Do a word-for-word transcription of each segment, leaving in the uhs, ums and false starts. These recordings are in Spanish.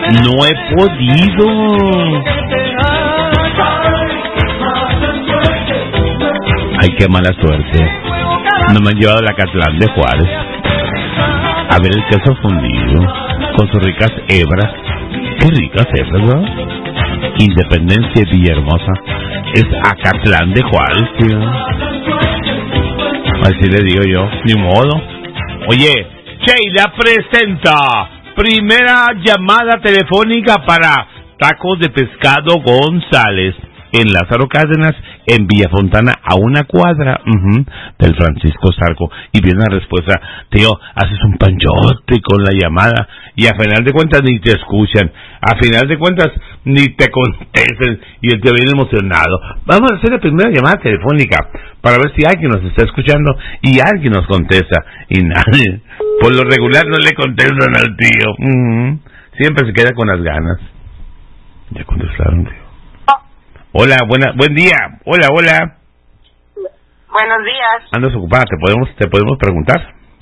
No he podido. Ay, qué mala suerte. No me han llevado a la Catlán de Juárez a ver el queso fundido con sus ricas hebras. Qué ricas hebras, ¿verdad? Independencia y Villahermosa es Acatlán de Juárez, tío. Así le digo yo, ni modo. Oye, Sheila presenta primera llamada telefónica para Tacos de Pescado González en Lázaro Cárdenas, en Villafontana, a una cuadra uh-huh, del Francisco Zarco. Y viene la respuesta: tío, haces un panchote con la llamada y a final de cuentas ni te escuchan, a final de cuentas ni te contestan, y el tío viene emocionado. Vamos a hacer la primera llamada telefónica para ver si alguien nos está escuchando y alguien nos contesta, y nadie, por lo regular no le contestan al tío. Uh-huh. Siempre se queda con las ganas. Ya contestaron, tío. Hola, buena, buen día. Hola, hola. Buenos días. Andas ocupada, ¿te podemos, te podemos preguntar?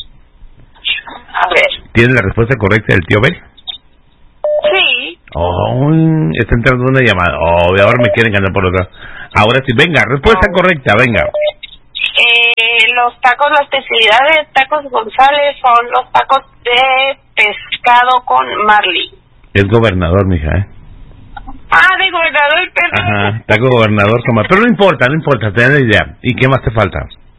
A ver. ¿Tienes la respuesta correcta del tío Bel? Sí. Oh, está entrando una llamada. Oh, ahora me quieren ganar por otra. Ahora sí, venga, respuesta oh. correcta, venga. Eh, los tacos, la especialidad de Tacos González son los tacos de pescado con marlin. Es gobernador, mija, ¿eh? Ah, de gobernador, perdón. Ajá, taco gobernador, toma. Pero no importa, no importa, te da la idea. ¿Y qué más te falta?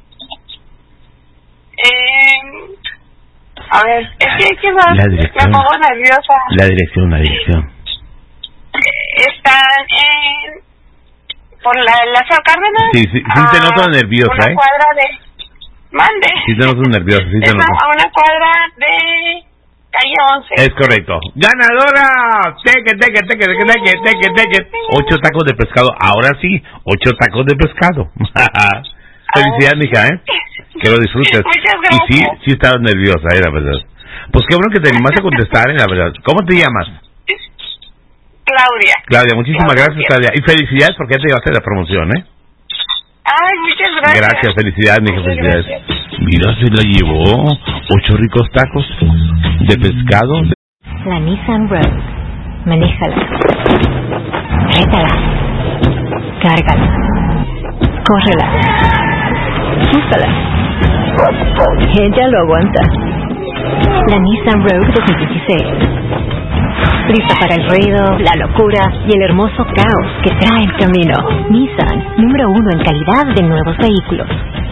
Eh, a ver, es que, ¿qué más? La dirección. Me pongo nerviosa. La dirección, la dirección. Están en... ¿Por la Lázaro Cárdenas? Sí, sí, sí ah, te noto nerviosa, una ¿eh? Una cuadra de... Mande. Sí te noto nerviosa, sí te noto. A una cuadra de... Calle once. Es correcto. ¡Ganadora! Teque, teque, teque, teque, teque, teque, teque. Ocho tacos de pescado. Ahora sí, ocho tacos de pescado. Felicidades, mija, ¿eh? Que lo disfrutes. Muchas gracias. Y sí, sí estabas nerviosa, ¿eh? La verdad. Pues qué bueno que te animaste a contestar, ¿eh? La verdad. ¿Cómo te llamas? Claudia. Claudia, muchísimas Claudia. gracias, Claudia. Y felicidades porque ya te llevaste la promoción, ¿eh? Ay, muchas gracias. Gracias, felicidades, mija, felicidades. Gracias. Mira, se la llevó. Ocho ricos tacos de pescado. La Nissan Rogue. Manéjala. Rétala. Cárgala. Córrela. Úsala. Ella lo aguanta. La Nissan Rogue dos mil dieciséis. Lista para el ruido, la locura y el hermoso caos que trae el camino. Nissan, número uno en calidad de nuevos vehículos.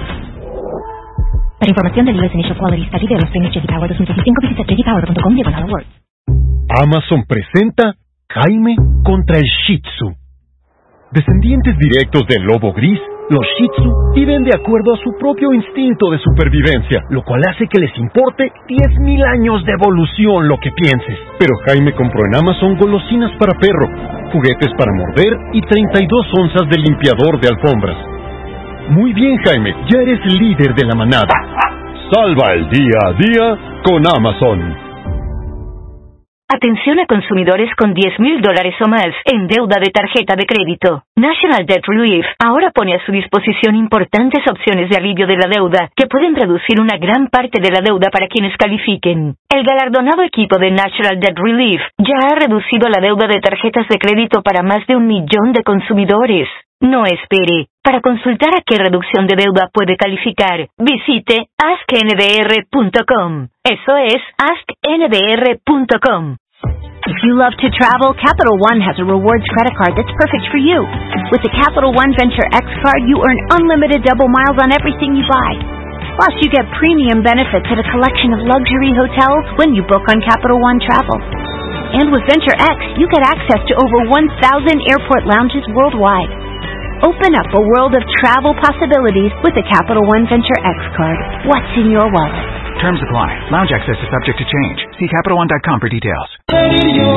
Para información del U S Initial Quality Study de los premios J D Power dos mil veinticinco, visita j d power punto com diagonal awards. Amazon presenta Jaime contra el Shih Tzu. Descendientes directos del lobo gris, los Shih Tzu viven de acuerdo a su propio instinto de supervivencia, lo cual hace que les importe diez mil años de evolución lo que pienses. Pero Jaime compró en Amazon golosinas para perro, juguetes para morder y treinta y dos onzas de limpiador de alfombras. Muy bien, Jaime, ya eres líder de la manada. Salva el día a día con Amazon. Atención a consumidores con diez mil dólares o más en deuda de tarjeta de crédito. National Debt Relief ahora pone a su disposición importantes opciones de alivio de la deuda que pueden reducir una gran parte de la deuda para quienes califiquen. El galardonado equipo de National Debt Relief ya ha reducido la deuda de tarjetas de crédito para más de un millón de consumidores. No espere. Para consultar a qué reducción de deuda puede calificar, visite ask n d r punto com. Eso es ask n d r punto com. If you love to travel, Capital One has a rewards credit card that's perfect for you. With the Capital One Venture X card, you earn unlimited double miles on everything you buy. Plus, you get premium benefits at a collection of luxury hotels when you book on Capital One Travel. And with Venture X, you get access to over one thousand airport lounges worldwide. Open up a world of travel possibilities with the Capital One Venture X card. What's in your wallet? Terms apply. Lounge access is subject to change. See Capital One dot com for details.